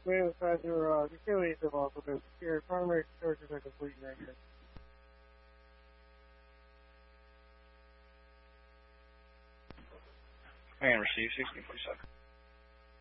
Wait, your utilities have also been secured. Primary searches are complete right here. And receive 1647.